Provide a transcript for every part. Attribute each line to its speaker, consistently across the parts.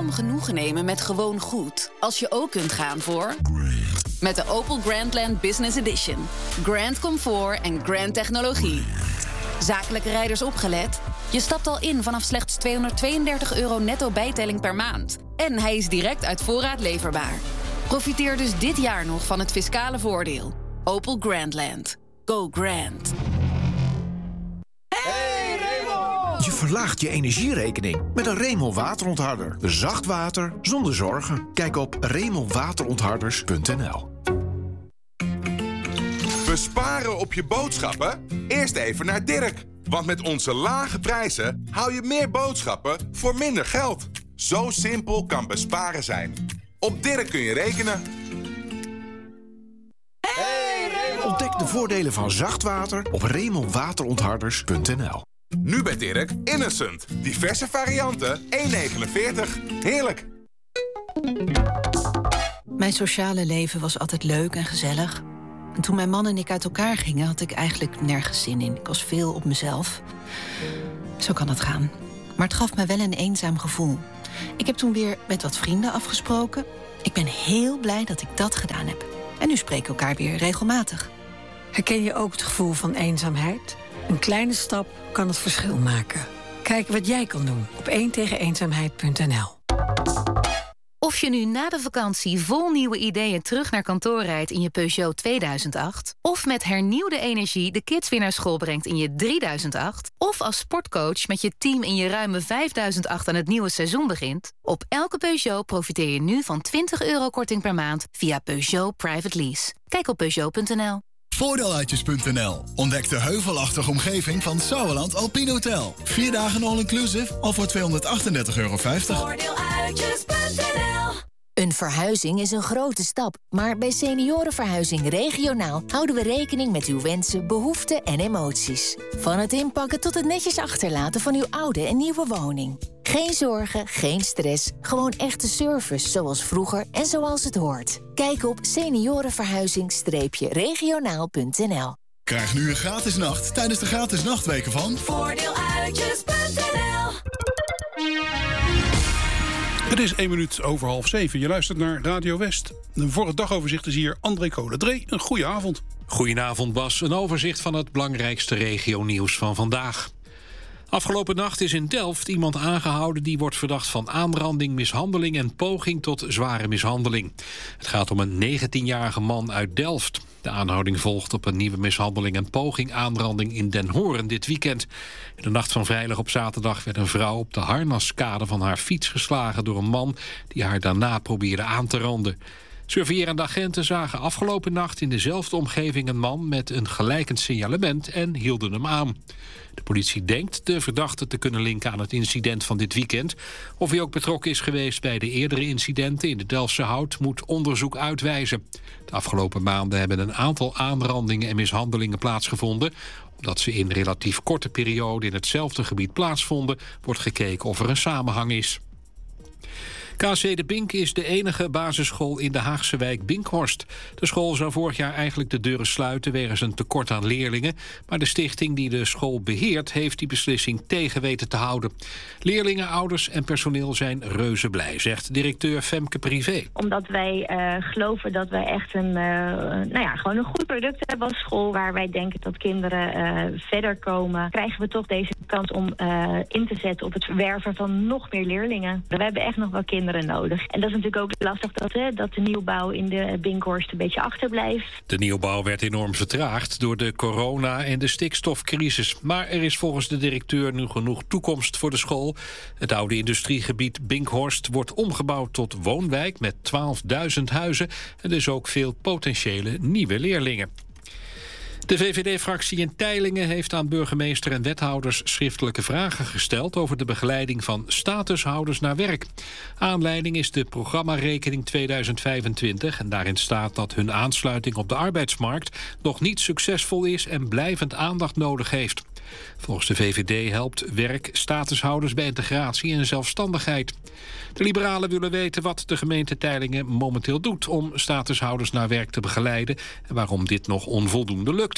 Speaker 1: waarom genoegen nemen met gewoon goed, als je ook kunt gaan voor... Met de Opel Grandland Business Edition. Grand comfort en grand technologie. Zakelijke rijders opgelet? Je stapt al in vanaf slechts €232 netto bijtelling per maand. En hij is direct uit voorraad leverbaar. Profiteer dus dit jaar nog van het fiscale voordeel. Opel Grandland. Go grand.
Speaker 2: Je verlaagt je energierekening met een Remel waterontharder. Zacht water zonder zorgen. Kijk op remelwaterontharders.nl.
Speaker 3: Besparen op je boodschappen? Eerst even naar Dirk. Want met onze lage prijzen hou je meer boodschappen voor minder geld. Zo simpel kan besparen zijn. Op Dirk kun je rekenen.
Speaker 2: Ontdek de voordelen van zacht water op remelwaterontharders.nl.
Speaker 3: Nu bij Dirk Innocent. Diverse varianten, €1,49. Heerlijk.
Speaker 4: Mijn sociale leven was altijd leuk en gezellig. En toen mijn man en ik uit elkaar gingen, had ik eigenlijk nergens zin in. Ik was veel op mezelf. Zo kan het gaan. Maar het gaf me wel een eenzaam gevoel. Ik heb toen weer met wat vrienden afgesproken. Ik ben heel blij dat ik dat gedaan heb. En nu spreken we elkaar weer regelmatig.
Speaker 5: Herken je ook het gevoel van eenzaamheid? Een kleine stap kan het verschil maken. Kijk wat jij kan doen op 1tegeneenzaamheid.nl.
Speaker 6: Of je nu na de vakantie vol nieuwe ideeën terug naar kantoor rijdt in je Peugeot 2008... of met hernieuwde energie de kids weer naar school brengt in je 3008... of als sportcoach met je team in je ruime 5008 aan het nieuwe seizoen begint... op elke Peugeot profiteer je nu van €20 korting per maand via Peugeot Private Lease. Kijk op Peugeot.nl.
Speaker 7: Voordeeluitjes.nl. Ontdek de heuvelachtige omgeving van Sauerland Alpine Hotel. 4 dagen all-inclusive al voor €238,50.
Speaker 8: Voordeeluitjes.nl. Een verhuizing is een grote stap, maar bij Seniorenverhuizing Regionaal houden we rekening met uw wensen, behoeften en emoties. Van het inpakken tot het netjes achterlaten van uw oude en nieuwe woning. Geen zorgen, geen stress, gewoon echte service zoals vroeger en zoals het hoort. Kijk op seniorenverhuizing-regionaal.nl.
Speaker 7: Krijg nu een gratis nacht tijdens de gratis nachtweken van
Speaker 8: Voordeeluitjes.nl.
Speaker 9: Het is 7:01. Je luistert naar Radio West. Voor het dagoverzicht is hier André Kolen-Dree. Een goede avond.
Speaker 10: Goedenavond, Bas. Een overzicht van het belangrijkste regionieuws van vandaag. Afgelopen nacht is in Delft iemand aangehouden die wordt verdacht van aanranding, mishandeling en poging tot zware mishandeling. Het gaat om een 19-jarige man uit Delft. De aanhouding volgt op een nieuwe mishandeling en poging aanranding in Den Hoorn dit weekend. In de nacht van vrijdag op zaterdag werd een vrouw op de harnaskade van haar fiets geslagen door een man die haar daarna probeerde aan te randen. Surveillerende agenten zagen afgelopen nacht in dezelfde omgeving een man met een gelijkend signalement en hielden hem aan. De politie denkt de verdachte te kunnen linken aan het incident van dit weekend. Of hij ook betrokken is geweest bij de eerdere incidenten in de Delftse Hout moet onderzoek uitwijzen. De afgelopen maanden hebben een aantal aanrandingen en mishandelingen plaatsgevonden. Omdat ze in relatief korte periode in hetzelfde gebied plaatsvonden, wordt gekeken of er een samenhang is. KC de Bink is de enige basisschool in de Haagse wijk Binkhorst. De school zou vorig jaar eigenlijk de deuren sluiten wegens een tekort aan leerlingen. Maar de stichting die de school beheert heeft die beslissing tegen weten te houden. Leerlingen, ouders en personeel zijn reuze blij, zegt directeur Femke Privé.
Speaker 11: Omdat wij geloven dat wij echt gewoon een goed product hebben als school, waar wij denken dat kinderen verder komen, krijgen we toch deze kans om in te zetten op het verwerven van nog meer leerlingen. We hebben echt nog wel kinderen nodig. En dat is natuurlijk ook lastig dat de nieuwbouw in de Binkhorst een beetje achterblijft.
Speaker 10: De nieuwbouw werd enorm vertraagd door de corona- en de stikstofcrisis. Maar er is volgens de directeur nu genoeg toekomst voor de school. Het oude industriegebied Binkhorst wordt omgebouwd tot woonwijk met 12.000 huizen en dus ook veel potentiële nieuwe leerlingen. De VVD-fractie in Teylingen heeft aan burgemeester en wethouders schriftelijke vragen gesteld over de begeleiding van statushouders naar werk. Aanleiding is de programmarekening 2025 en daarin staat dat hun aansluiting op de arbeidsmarkt nog niet succesvol is en blijvend aandacht nodig heeft. Volgens de VVD helpt werk statushouders bij integratie en zelfstandigheid. De liberalen willen weten wat de gemeente Teylingen momenteel doet om statushouders naar werk te begeleiden en waarom dit nog onvoldoende lukt.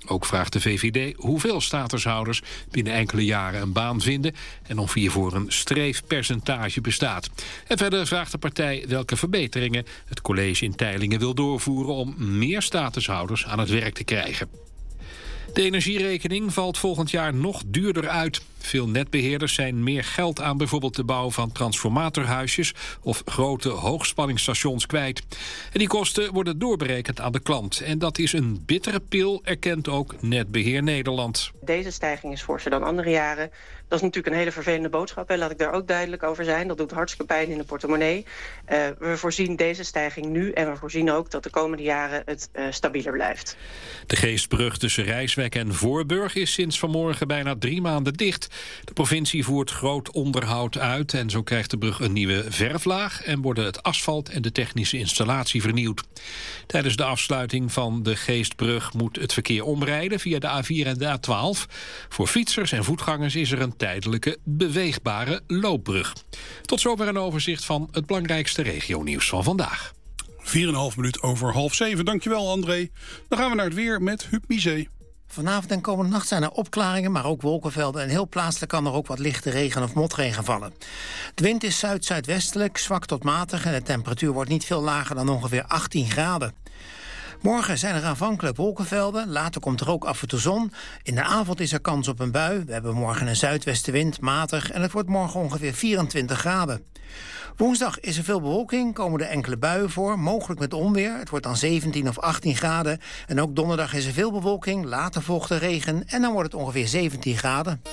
Speaker 10: Ook vraagt de VVD hoeveel statushouders binnen enkele jaren een baan vinden en of hiervoor een streefpercentage bestaat. En verder vraagt de partij welke verbeteringen het college in Teylingen wil doorvoeren om meer statushouders aan het werk te krijgen. De energierekening valt volgend jaar nog duurder uit. Veel netbeheerders zijn meer geld aan bijvoorbeeld de bouw van transformatorhuisjes of grote hoogspanningsstations kwijt. En die kosten worden doorberekend aan de klant. En dat is een bittere pil, erkent ook Netbeheer Nederland.
Speaker 12: Deze stijging is forser dan andere jaren. Dat is natuurlijk een hele vervelende boodschap. Laat ik daar ook duidelijk over zijn. Dat doet hartstikke pijn in de portemonnee. We voorzien deze stijging nu en we voorzien ook dat de komende jaren het stabieler blijft.
Speaker 10: De Geestbrug tussen Rijswijk en Voorburg is sinds vanmorgen bijna 3 maanden dicht. De provincie voert groot onderhoud uit en zo krijgt de brug een nieuwe verflaag en worden het asfalt en de technische installatie vernieuwd. Tijdens de afsluiting van de Geestbrug moet het verkeer omrijden via de A4 en de A12. Voor fietsers en voetgangers is er een tijdelijke beweegbare loopbrug. Tot zover een overzicht van het belangrijkste regionieuws van vandaag.
Speaker 9: 4,5 minuut over 6:30. Dankjewel, André. Dan gaan we naar het weer met Huub Miezee.
Speaker 13: Vanavond en komende nacht zijn er opklaringen, maar ook wolkenvelden. En heel plaatselijk kan er ook wat lichte regen of motregen vallen. De wind is zuid-zuidwestelijk, zwak tot matig en de temperatuur wordt niet veel lager dan ongeveer 18 graden. Morgen zijn er aanvankelijk wolkenvelden, later komt er ook af en toe zon. In de avond is er kans op een bui. We hebben morgen een zuidwestenwind, matig, en het wordt morgen ongeveer 24 graden. Woensdag is er veel bewolking, komen er enkele buien voor, mogelijk met onweer. Het wordt dan 17 of 18 graden. En ook donderdag is er veel bewolking, later volgt de regen en dan wordt het ongeveer 17 graden.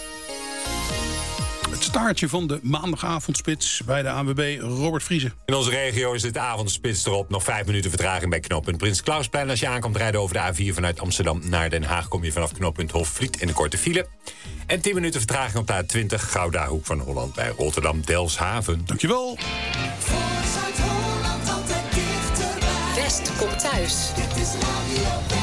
Speaker 9: Het staartje van de maandagavondspits bij de ANWB, Robert Vriezen.
Speaker 14: In onze regio is het avondspits erop. Nog 5 minuten vertraging bij knooppunt Prins Klausplein. Als je aankomt rijden over de A4 vanuit Amsterdam naar Den Haag, kom je vanaf knooppunt Hofvliet in de korte file. En 10 minuten vertraging op de A20 Gouda Hoek van Holland bij Rotterdam-Delfshaven.
Speaker 9: Dankjewel.
Speaker 15: Voor Zuid-Holland altijd dichterbij.
Speaker 8: West komt thuis.
Speaker 15: Dit is Radio